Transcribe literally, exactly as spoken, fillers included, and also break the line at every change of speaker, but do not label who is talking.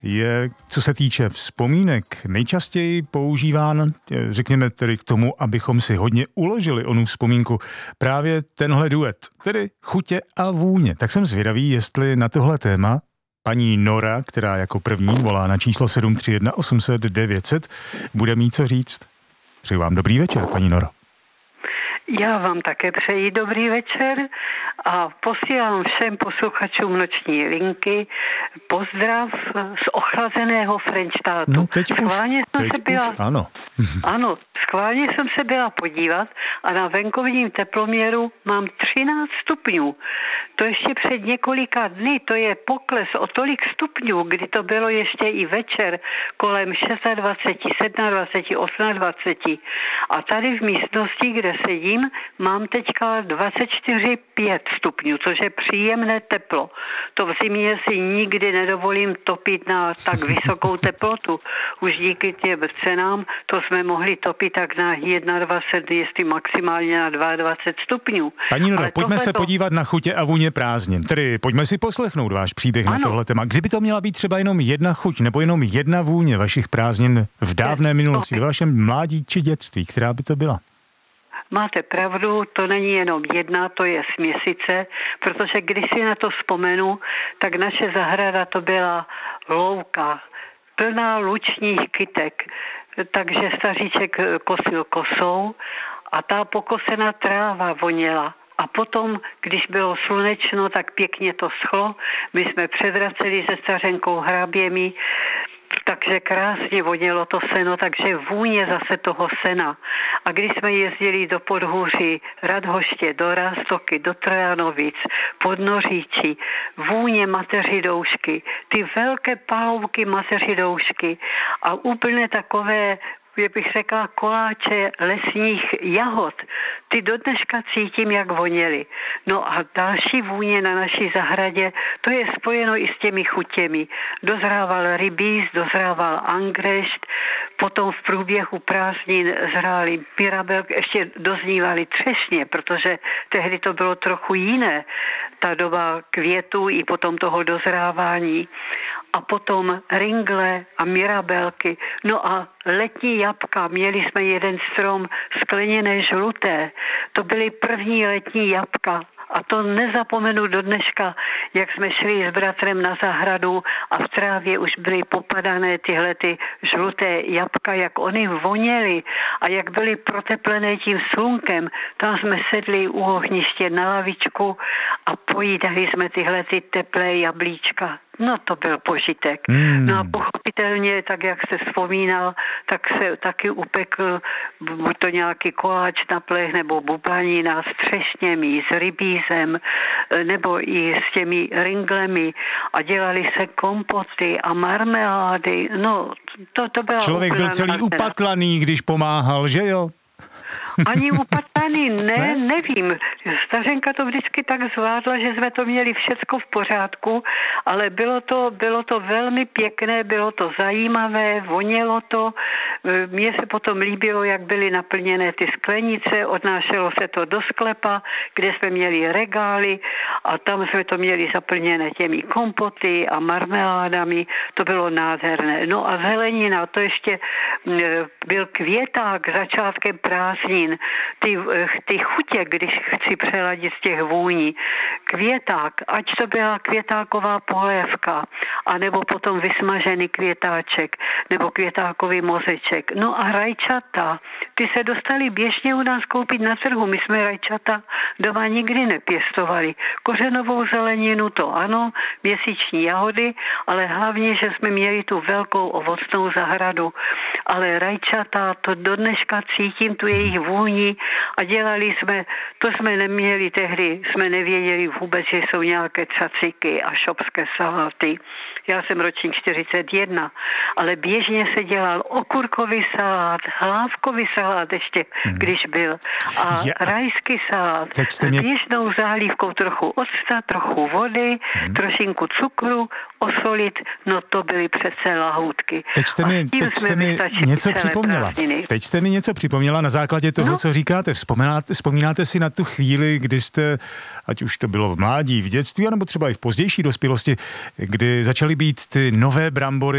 je, co se týče vzpomínek, nejčastěji používán, řekněme tedy k tomu, abychom si hodně uložili onu vzpomínku, právě tenhle duet, tedy chutě a vůně. Tak jsem zvědavý, jestli na tohle téma paní Nora, která jako první volá na číslo sedm tři jedna osm set devět set, bude mít co říct. Přeji vám dobrý večer, paní Noro.
Já vám také přeji dobrý večer a posílám všem posluchačům Noční linky pozdrav z ochlazeného Frenštátu.
No teď
schválně
už,
jsem
teď
se byla,
už, ano.
ano, schválně jsem se byla podívat a na venkovním teploměru mám třináct stupňů. To ještě před několika dny, to je pokles o tolik stupňů, kdy to bylo ještě i večer kolem dvacet šest, dvacet sedm, dvacet osm. A tady v místnosti, kde sedím, mám teďka dvacet čtyři pět stupňů, což je příjemné teplo. To v zimě si nikdy nedovolím topit na tak vysokou teplotu. Už díky těm cenám to jsme mohli topit tak na dvacet jedna, jestli maximálně na dvacet dva stupňů.
Paní Noro,
ale
pojďme se
to...
podívat na chutě a vůně prázdnin. Tedy pojďme si poslechnout váš příběh ano. na tohle téma. Kdyby to měla být třeba jenom jedna chuť nebo jenom jedna vůně vašich prázdnin v dávné minulosti, ve vašem mládí či dětství, která by to byla?
Máte pravdu, to není jenom jedna, to je směsice, protože když si na to vzpomenu, tak naše zahrada to byla louka, plná lučních kytek, takže staříček kosil kosou a ta pokosená tráva voněla. A potom, když bylo slunečno, tak pěkně to schlo. My jsme předvraceli se stařenkou hraběmi, takže krásně vonělo to seno, takže vůně zase toho sena. A když jsme jezdili do Podhůří, Radhoště, do Ráztoky, do Trojanovic, Podnoříčí, vůně mateřidoušky, ty velké palouky mateřidoušky a úplně takové, jak bych řekla, koláče lesních jahod. Ty do dneška cítím, jak voněly. No a další vůně na naší zahradě, to je spojeno i s těmi chutěmi. Dozrával rybíz, dozrával angrešt, potom v průběhu prázdnin zhráli mirabel, ještě doznívali třešně, protože tehdy to bylo trochu jiné, ta doba květů i potom toho dozrávání. A potom ringle a mirabelky. No a letní jabka, měli jsme jeden strom skleněné žluté. To byly první letní jabka. A to nezapomenu do dneška, jak jsme šli s bratrem na zahradu a v trávě už byly popadané tyhle ty žluté jabka, jak oni voněly a jak byly proteplené tím slunkem. Tam jsme sedli u ohniště na lavičku a pojídali jsme tyhle ty teplé jablíčka. No to byl požitek. Mm. No a pochopitelně, tak jak se vzpomínal, tak se taky upekl buď to nějaký koláč na plech, nebo bubanina s třešněmi, s rybízem, nebo i s těmi ringlemi a dělali se kompoty a marmelády. No to, to byla
člověk byl celý nádhera. Upatlaný, když pomáhal, že jo?
Ani upatlaný, ne, ne, nevím. Stařenka to vždycky tak zvládla, že jsme to měli všecko v pořádku, ale bylo to, bylo to velmi pěkné, bylo to zajímavé, vonělo to. Mně se potom líbilo, jak byly naplněné ty sklenice, odnášelo se to do sklepa, kde jsme měli regály a tam jsme to měli zaplněné těmi kompoty a marmeládami. To bylo nádherné. No a zelenina, to ještě byl květák začátkem prázdnin. Ty, ty chutě, když chci přeladit z těch vůní. Květák, ať to byla květáková polévka, anebo potom vysmažený květáček, nebo květákový mozeček. No a rajčata, ty se dostali běžně u nás koupit na trhu. My jsme rajčata doma nikdy nepěstovali. Kořenovou zeleninu to ano, měsíční jahody, ale hlavně, že jsme měli tu velkou ovocnou zahradu. Ale rajčata, to do dneška cítím tu jejich vůni a dělali jsme, to jsme neměli tehdy, jsme nevěděli vůbec, že jsou nějaké caciky a šopské saláty. Já jsem ročník čtyřicet jedna, ale běžně se dělal okurkový salát, hlávkový salát ještě, hmm. když byl, a ja. rajský salát s mě... běžnou zálívkou trochu octa, trochu vody, hmm. trošinku cukru, osolit, no to byly přece lahůdky.
Teď jste mi, teď jste mi něco připomněla. Prázdniny. Teď jste mi něco připomněla na základě toho, no. co říkáte. Vzpomínáte, vzpomínáte si na tu chvíli, kdy jste, ať už to bylo v mládí, v dětství, anebo třeba i v pozdější dospělosti, kdy začaly být ty nové brambory